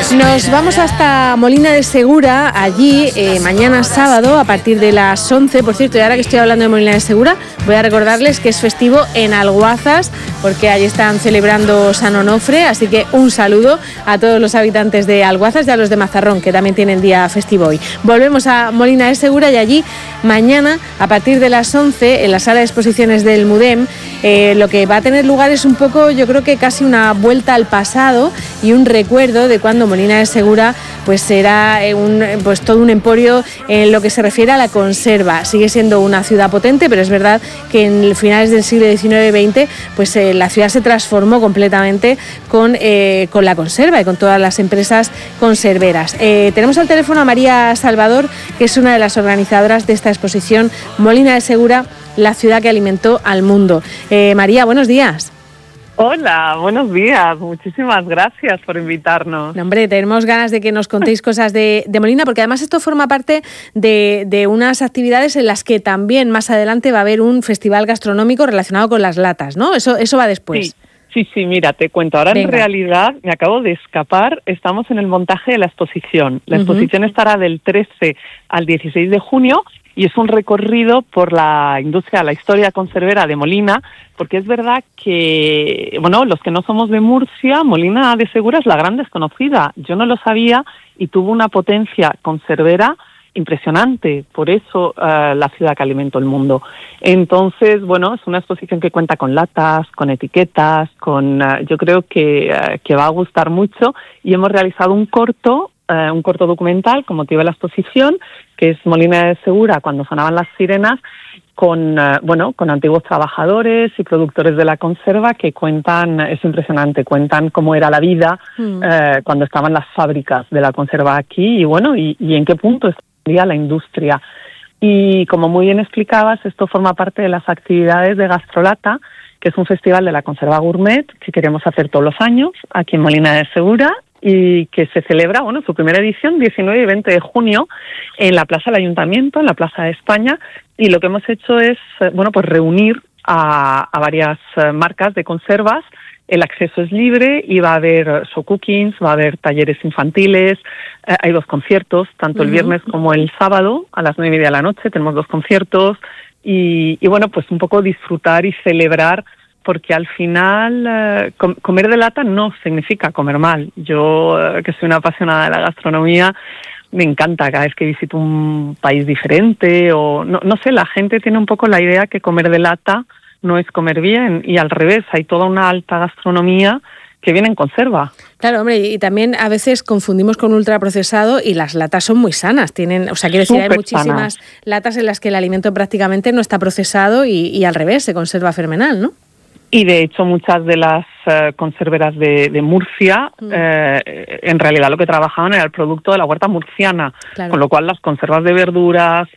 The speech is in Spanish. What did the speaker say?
Nos vamos hasta Molina de Segura, allí mañana sábado a partir de las 11. Por cierto, y ahora que estoy hablando de Molina de Segura, voy a recordarles que es festivo en Alguazas, porque allí están celebrando San Onofre, así que un saludo a todos los habitantes de Alguazas y a los de Mazarrón, que también tienen día festivo hoy. Volvemos a Molina de Segura y allí mañana a partir de las 11 en la sala de exposiciones del Mudem, lo que va a tener lugar es un poco, yo creo que casi una vuelta al pasado y un recuerdo de cuando Molina de Segura pues era todo un emporio en lo que se refiere a la conserva. Sigue siendo una ciudad potente, pero es verdad que en finales del siglo XIX y XX pues la ciudad se transformó completamente con la conserva y con todas las empresas conserveras. Tenemos al teléfono a María Salvador, que es una de las organizadoras de esta exposición Molina de Segura, la ciudad que alimentó al mundo. María, buenos días. Hola, buenos días. Muchísimas gracias por invitarnos. No, hombre, tenemos ganas de que nos contéis cosas de Molina, porque además esto forma parte de unas actividades en las que también más adelante va a haber un festival gastronómico relacionado con las latas, ¿no? Eso va después. Sí, mira, te cuento. Ahora Venga. En realidad me acabo de escapar. Estamos en el montaje de la exposición. La exposición estará del 13 al 16 de junio y es un recorrido por la industria, la historia conservera de Molina, porque es verdad que, bueno, los que no somos de Murcia, Molina de Segura es la gran desconocida. Yo no lo sabía y tuvo una potencia conservera impresionante, por eso la ciudad que alimentó el mundo. Entonces, bueno, es una exposición que cuenta con latas, con etiquetas, yo creo que va a gustar mucho, y hemos realizado un corto documental con motivo de la exposición, que es Molina de Segura cuando sonaban las sirenas, con antiguos trabajadores y productores de la conserva que cuentan, es impresionante, cuentan cómo era la vida cuando estaban las fábricas de la conserva aquí y en qué punto estaría la industria. Y como muy bien explicabas, esto forma parte de las actividades de Gastrolata, que es un festival de la conserva gourmet que queremos hacer todos los años aquí en Molina de Segura y que se celebra, su primera edición, 19 y 20 de junio, en la Plaza del Ayuntamiento, en la Plaza de España, y lo que hemos hecho es, pues reunir a varias marcas de conservas. El acceso es libre y va a haber show cookings, va a haber talleres infantiles, hay 2 conciertos, tanto el viernes como el sábado, a las 9:30 de la noche, tenemos 2 conciertos, y pues un poco disfrutar y celebrar, porque al final comer de lata no significa comer mal. Yo, que soy una apasionada de la gastronomía, me encanta cada vez que visito un país diferente, o no sé, la gente tiene un poco la idea que comer de lata no es comer bien, y al revés, hay toda una alta gastronomía que viene en conserva. Claro, hombre, y también a veces confundimos con ultraprocesado y las latas son muy sanas. Quiero decir, hay muchísimas latas en las que el alimento prácticamente no está procesado y al revés, se conserva fenomenal, ¿no? Y de hecho muchas de las conserveras de Murcia, en realidad lo que trabajaban era el producto de la huerta murciana, claro. Con lo cual las conservas de verduras,